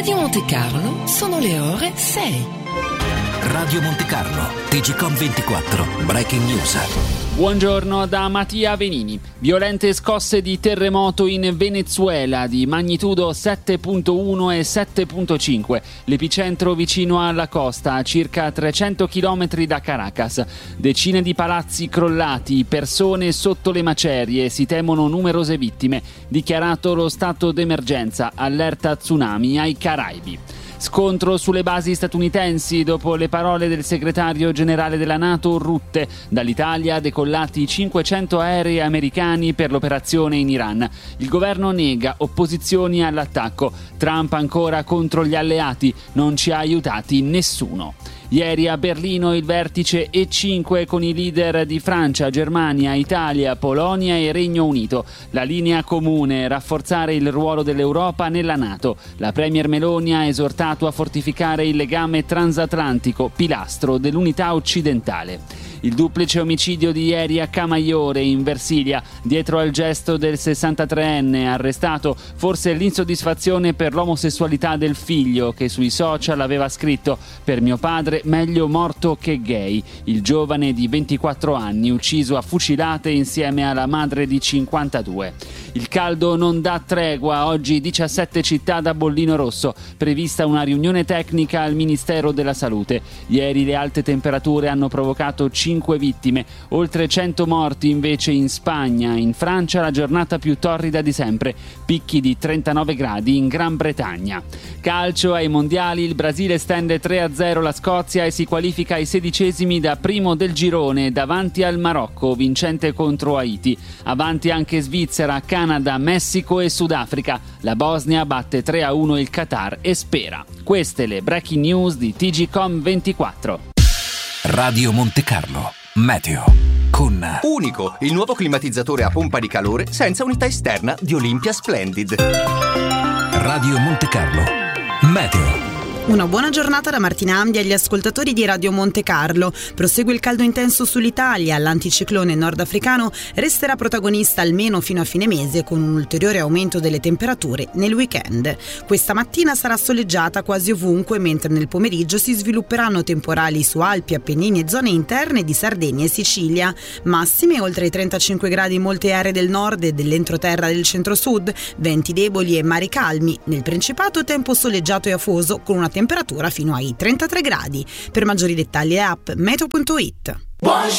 Radio Monte Carlo sono le ore 6. Radio Monte Carlo, TGcom 24, Breaking News. Buongiorno da Mattia Venini. Violente scosse di terremoto in Venezuela di magnitudo 7.1 e 7.5. L'epicentro vicino alla costa, a circa 300 km da Caracas. Decine di palazzi crollati, persone sotto le macerie, si temono numerose vittime. Dichiarato lo stato d'emergenza, allerta tsunami ai Caraibi. Scontro sulle basi statunitensi dopo le parole del segretario generale della NATO Rutte. Dall'Italia decollati 500 aerei americani per l'operazione in Iran. Il governo nega opposizioni all'attacco. Trump ancora contro gli alleati. Non ci ha aiutati nessuno. Ieri a Berlino il vertice E5 con i leader di Francia, Germania, Italia, Polonia e Regno Unito. La linea comune: rafforzare il ruolo dell'Europa nella NATO. La premier Meloni ha esortato a fortificare il legame transatlantico, pilastro dell'unità occidentale. Il duplice omicidio di ieri a Camaiore in Versilia. Dietro al gesto del 63enne arrestato forse l'insoddisfazione per l'omosessualità del figlio, che sui social aveva scritto: "Per mio padre meglio morto che gay". Il giovane di 24 anni ucciso a fucilate insieme alla madre di 52. Il caldo non dà tregua. Oggi 17 città da bollino rosso. Prevista una riunione tecnica al Ministero della Salute. Ieri le alte temperature hanno provocato 5 vittime, oltre 100 morti invece in Spagna. In Francia la giornata più torrida di sempre, picchi di 39 gradi in Gran Bretagna. Calcio ai mondiali, il Brasile stende 3-0 la Scozia e si qualifica ai 16esimi da primo del girone davanti al Marocco, vincente contro Haiti. Avanti anche Svizzera, Canada, Messico e Sudafrica. La Bosnia batte 3-1 il Qatar e spera. Queste le breaking news di TGcom 24. Radio Monte Carlo, meteo con Unico, il nuovo climatizzatore a pompa di calore senza unità esterna di Olympia Splendid. Radio Monte Carlo, meteo. Una buona giornata da Martina Ambi agli ascoltatori di Radio Monte Carlo. Prosegue il caldo intenso sull'Italia. L'anticiclone nordafricano resterà protagonista almeno fino a fine mese, con un ulteriore aumento delle temperature nel weekend. Questa mattina sarà soleggiata quasi ovunque, mentre nel pomeriggio si svilupperanno temporali su Alpi, Appennini e zone interne di Sardegna e Sicilia. Massime oltre i 35 gradi in molte aree del nord e dell'entroterra del centro-sud, venti deboli e mari calmi. Nel Principato tempo soleggiato e afoso, con una temperatura fino ai 33 gradi. Per maggiori dettagli app meteo.it.